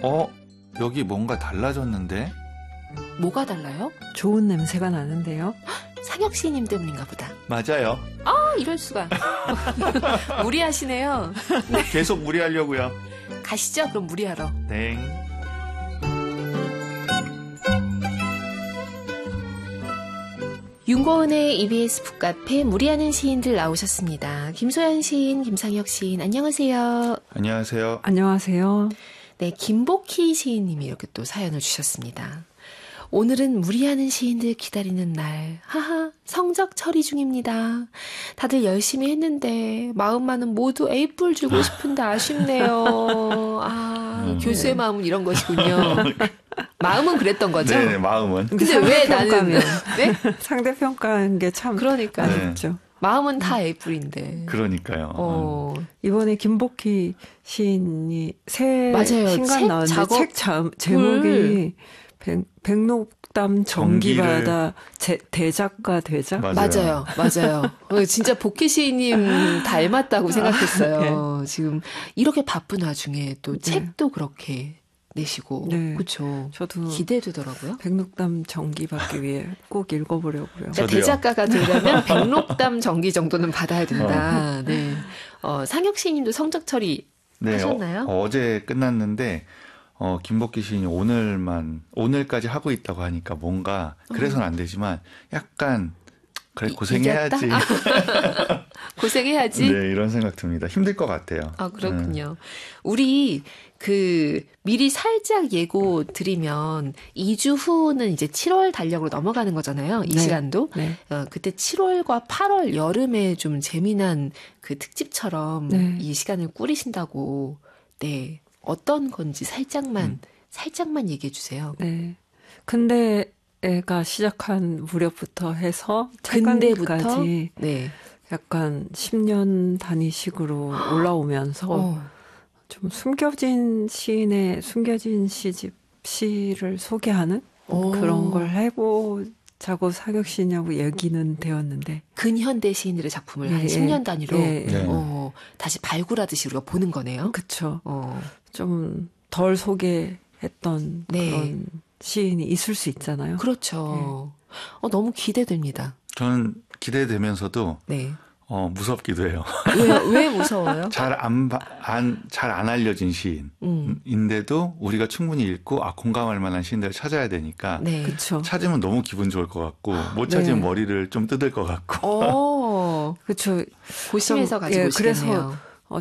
여기 뭔가 달라졌는데? 뭐가 달라요? 좋은 냄새가 나는데요. 상혁 시인님 때문인가 보다. 맞아요. 이럴 수가. 무리하시네요. 계속 무리하려고요. 가시죠. 그럼 무리하러. 네. 윤고은의 EBS 북카페 무리하는 시인들 나오셨습니다. 김소연 시인, 김상혁 시인, 안녕하세요. 안녕하세요. 안녕하세요. 네, 김복희 시인님이 이렇게 또 사연을 주셨습니다. 오늘은 무리하는 시인들 기다리는 날. 하하, 성적 처리 중입니다. 다들 열심히 했는데 마음만은 모두 A뿔 주고 싶은데 아쉽네요. 교수의 마음은 이런 것이군요. 마음은 그랬던 거죠? 네, 마음은. 근데 왜 나는 네? 상대평가한 게 참 그러니까 아쉽죠. 네. 마음은 다 A뿔인데. 그러니까요. 이번에 김복희 시인이 새 맞아요. 신간 나왔는데 책 제목이 백록담 전기바다 대작가 되자? 맞아요. 진짜 복희 시인님 닮았다고 생각했어요. 네. 지금 이렇게 바쁜 와중에 또 책도 그렇게 내시고. 네. 그렇죠. 저도 기대되더라고요. 백록담 전기 받기 위해 꼭 읽어보려고요. 그러니까 대작가가 되려면 백록담 전기 정도는 받아야 된다. 네. 상혁 시인님도 성적 처리 하셨나요? 어제 끝났는데 김복희 시인이 오늘까지 하고 있다고 하니까 뭔가 그래서는 안 되지만 약간 그래 고생해야지. 고생해야지. 네, 이런 생각 듭니다. 힘들 것 같아요. 그렇군요. 우리 미리 살짝 예고 드리면 2주 후는 이제 7월 달력으로 넘어가는 거잖아요. 이 시간도. 네. 그때 7월과 8월 여름에 좀 재미난 그 특집처럼 이 시간을 꾸리신다고. 네. 어떤 건지 살짝만 얘기해 주세요. 네. 근데 애가 시작한 무렵부터 해서 근대부터 최근까지 약간 10년 단위식으로 올라오면서 좀 숨겨진 시인의 숨겨진 시를 소개하는 그런 걸 해보자고 상혁 시인하고 얘기는 되었는데 근현대 시인들의 작품을 한 10년 단위로 다시 발굴하듯이 우리가 보는 거네요. 그렇죠. 좀 덜 소개했던 그런 시인이 있을 수 있잖아요. 그렇죠. 너무 기대됩니다. 저는 기대되면서도 무섭기도 해요. 왜 무서워요? 잘 안 알려진 시인인데도 우리가 충분히 읽고 공감할 만한 시인들을 찾아야 되니까 그쵸. 찾으면 너무 기분 좋을 것 같고 못 찾으면 머리를 좀 뜯을 것 같고. 그렇죠. 고심해서 가지고 오시겠네요. 그래서